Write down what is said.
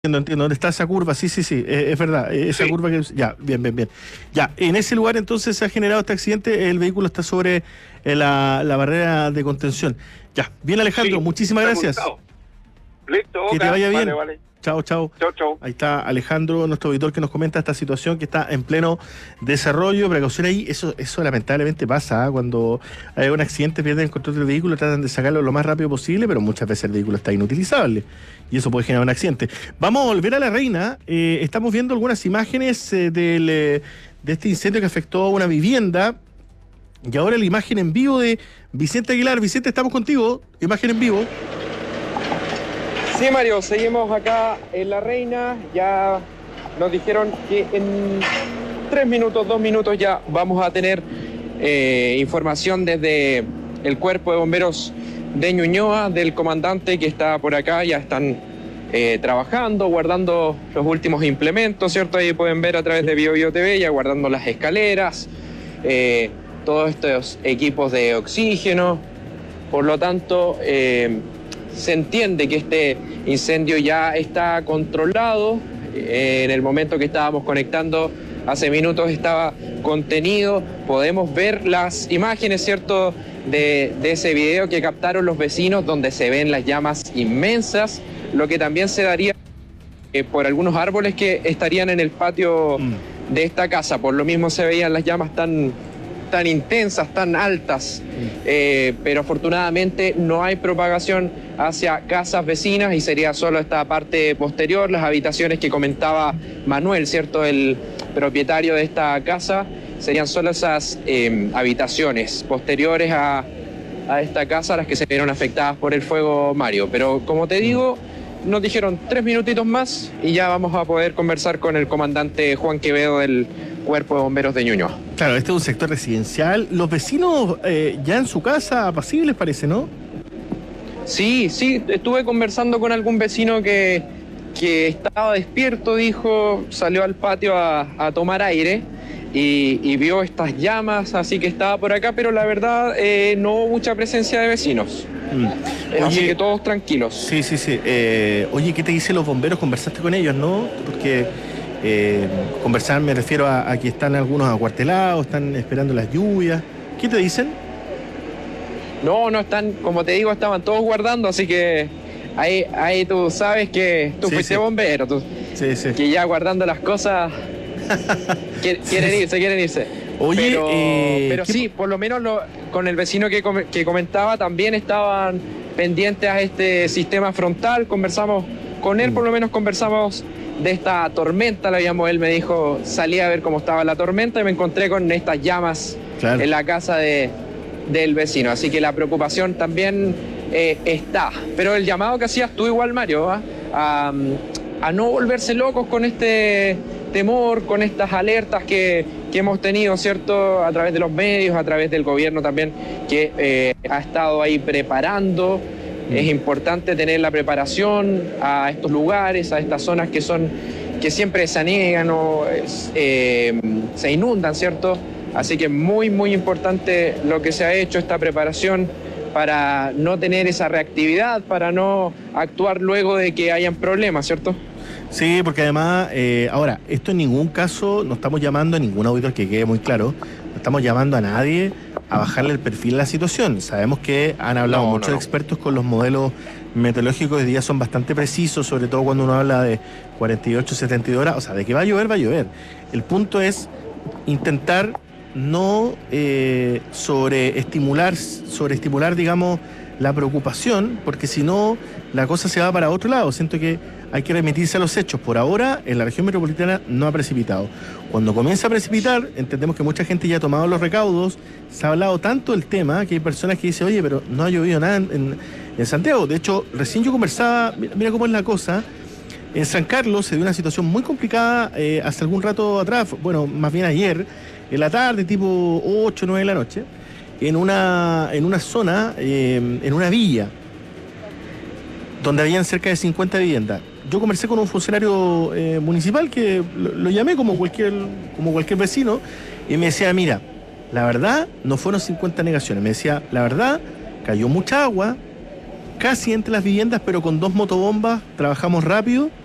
Entiendo, ¿dónde está esa curva? Sí, es verdad, esa Sí. curva que... Ya, bien. Ya, en ese lugar entonces se ha generado este accidente, el vehículo está sobre la barrera de contención. Ya, bien Alejandro, Sí, muchísimas está gracias. conectado. Listo, Que te Oka. vaya Vale, bien. vale. Chao. Chau, chau. Ahí está Alejandro, nuestro auditor, que nos comenta esta situación que está en pleno desarrollo. Precaución ahí, eso lamentablemente pasa, ¿ah? Cuando hay un accidente, pierden el control del vehículo, tratan de sacarlo lo más rápido posible, pero muchas veces el vehículo está inutilizable y eso puede generar un accidente. Vamos a volver a La Reina. Estamos viendo algunas imágenes de este incendio que afectó a una vivienda. Y ahora la imagen en vivo de Vicente Aguilar. Vicente, estamos contigo. Imagen en vivo. Sí, Mario, seguimos acá en La Reina. Ya nos dijeron que en 2 minutos ya vamos a tener información desde el Cuerpo de Bomberos de Ñuñoa, del comandante que está por acá. Ya están trabajando, guardando los últimos implementos, ¿cierto? Ahí pueden ver a través de BioBio TV, ya guardando las escaleras, todos estos equipos de oxígeno. Por lo tanto, se entiende que este incendio ya está controlado. En el momento que estábamos conectando hace minutos estaba contenido. Podemos ver las imágenes, ¿cierto?, de ese video que captaron los vecinos, donde se ven las llamas inmensas, lo que también se daría por algunos árboles que estarían en el patio de esta casa. Por lo mismo se veían las llamas tan intensas, tan altas, pero afortunadamente no hay propagación hacia casas vecinas y sería solo esta parte posterior, las habitaciones que comentaba Manuel, ¿cierto?, el propietario de esta casa. Serían solo esas habitaciones posteriores a esta casa las que se vieron afectadas por el fuego, Mario. Pero como te digo, nos dijeron 3 minutitos más y ya vamos a poder conversar con el comandante Juan Quevedo del Cuerpo de Bomberos de Ñuñoa. Claro, este es un sector residencial. Los vecinos ya en su casa, apacibles parece, ¿no? Sí, estuve conversando con algún vecino que estaba despierto, dijo, salió al patio a tomar aire y vio estas llamas, así que estaba por acá, pero la verdad no hubo mucha presencia de vecinos. Así que todos tranquilos. Sí. Oye, ¿qué te dicen los bomberos? ¿Conversaste con ellos, no? Porque conversar me refiero a que están algunos acuartelados, están esperando las lluvias. ¿Qué te dicen? No están, como te digo, estaban todos guardando, así que ahí tú sabes que tú fuiste bombero, que ya guardando las cosas quieren irse. Oye, pero sí, por lo menos con el vecino que comentaba también estaban pendientes a este sistema frontal. Conversamos con él, por lo menos conversamos de esta tormenta, él me dijo, salí a ver cómo estaba la tormenta y me encontré con estas llamas en la casa del vecino, así que la preocupación también está. Pero el llamado que hacías tú igual, Mario, a no volverse locos con este temor, con estas alertas que hemos tenido, ¿cierto?, a través de los medios, a través del gobierno también, que ha estado ahí preparando. Es importante tener la preparación a estos lugares, a estas zonas que siempre se aniegan o se inundan, ¿cierto? Así que muy importante lo que se ha hecho, esta preparación para no tener esa reactividad, para no actuar luego de que hayan problemas, ¿cierto? Sí, porque además, ahora, esto en ningún caso, no estamos llamando a ningún auditor, que quede muy claro, no estamos llamando a nadie a bajarle el perfil a la situación. Sabemos que han hablado muchos expertos con los modelos meteorológicos, hoy día son bastante precisos, sobre todo cuando uno habla de 48, 72 horas, o sea, de que va a llover, va a llover. El punto es intentar no sobreestimular, digamos, la preocupación, porque si no, la cosa se va para otro lado. Siento que hay que remitirse a los hechos. Por ahora, en la región metropolitana no ha precipitado. Cuando comienza a precipitar, entendemos que mucha gente ya ha tomado los recaudos, se ha hablado tanto del tema, que hay personas que dicen, oye, pero no ha llovido nada en Santiago. De hecho, recién yo conversaba, mira cómo es la cosa, en San Carlos se dio una situación muy complicada hace algún rato atrás, bueno, más bien ayer, en la tarde, tipo 8, 9 de la noche, en una zona, en una villa, donde habían cerca de 50 viviendas. Yo conversé con un funcionario municipal que lo llamé como cualquier vecino y me decía, mira, la verdad no fueron 50 negaciones, me decía, la verdad cayó mucha agua, casi entre las viviendas, pero con 2 motobombas trabajamos rápido